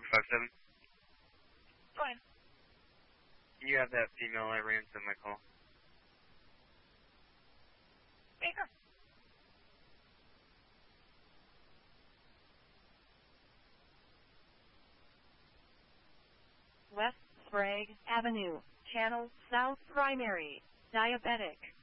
57. Go ahead. You have that female I ran to my call. Baker. West Sprague Avenue, Channel South Primary, Diabetic.